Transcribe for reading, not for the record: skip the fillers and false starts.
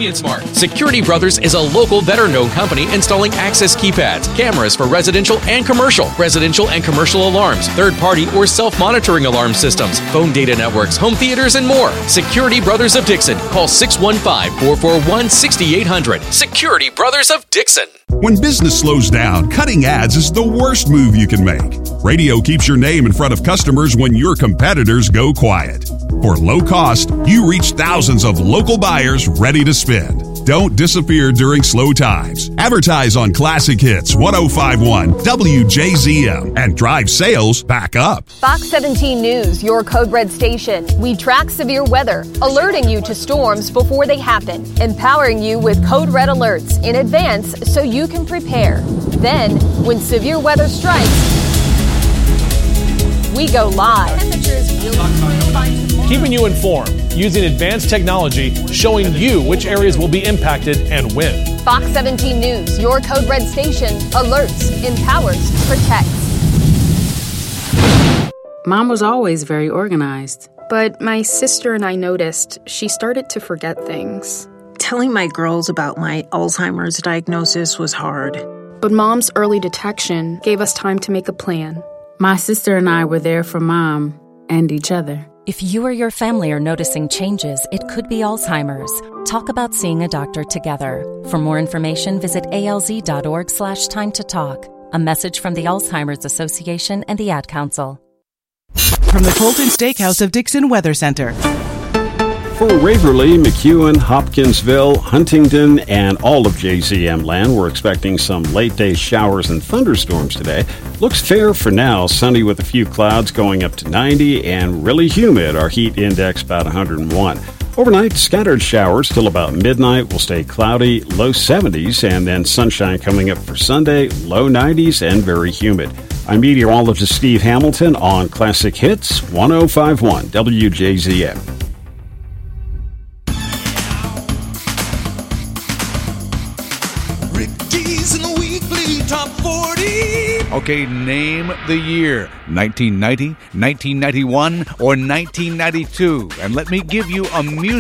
Convenience Mart. Security Brothers is a local, better-known company installing access keypads, cameras for residential and commercial alarms, third-party or self-monitoring alarm systems, phone data networks, home theaters, and more. Security Brothers of Dixon. Call 615-441-6800. Security Brothers of Dixon. When business slows down, cutting ads is the worst move you can make. Radio keeps your name in front of customers when your competitors go quiet. For low cost, you reach thousands of local buyers ready to spend. Don't disappear during slow times. Advertise on Classic Hits 105.1 WJZM and drive sales back up. Fox 17 News, your Code Red station. We track severe weather, alerting you to storms before they happen, empowering you with Code Red alerts in advance so you can prepare. Then, when severe weather strikes, we go live. Keeping you informed using advanced technology, showing you which areas will be impacted and when. Fox 17 News, your Code Red station, alerts, empowers, protects. Mom was always very organized. But my sister and I noticed she started to forget things. Telling my girls about my Alzheimer's diagnosis was hard. But Mom's early detection gave us time to make a plan. My sister and I were there for Mom and each other. If you or your family are noticing changes, it could be Alzheimer's. Talk about seeing a doctor together. For more information, visit alz.org/time to talk. A message from the Alzheimer's Association and the Ad Council. From the Colton Steakhouse of Dixon Weather Center. For Waverly, McEwen, Hopkinsville, Huntington, and all of JZM land, we're expecting some late-day showers and thunderstorms today. Looks fair for now, sunny with a few clouds going up to 90, and really humid. Our heat index about 101. Overnight, scattered showers till about midnight. Will stay cloudy, low 70s, and then sunshine coming up for Sunday, low 90s, and very humid. I'm meteorologist Steve Hamilton on Classic Hits 105.1 WJZM. Ricky's in the weekly top 40. Okay, name the year. 1990, 1991, or 1992. And let me give you a music